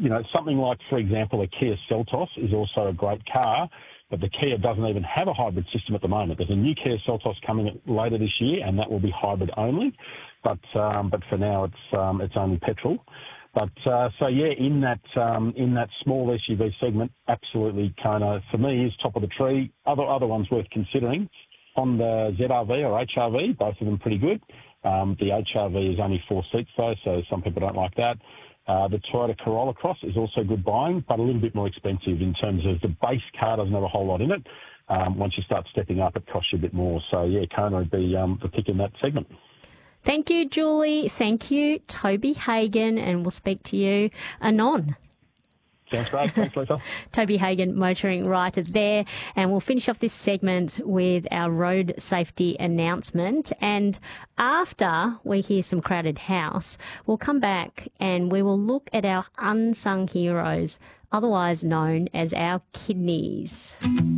something like, for example, a Kia Seltos is also a great car, but the Kia doesn't even have a hybrid system at the moment. There's a new Kia Seltos coming later this year, and that will be hybrid only. But for now, it's only petrol. But in that small SUV segment, absolutely, Kona for me is top of the tree. Other ones worth considering: Honda ZR-V or HR-V, both of them pretty good. The HR-V is only 4 seats though, so some people don't like that. The Toyota Corolla Cross is also good buying, but a little bit more expensive in terms of the base car doesn't have a whole lot in it. Once you start stepping up, it costs you a bit more. So yeah, Kona would be the pick in that segment. Thank you, Julie. Thank you, Toby Hagan, and we'll speak to you anon. Sounds great. Thanks, Lisa. Toby Hagan, motoring writer there. And we'll finish off this segment with our road safety announcement. And after we hear some Crowded House, we'll come back and we will look at our unsung heroes, otherwise known as our kidneys.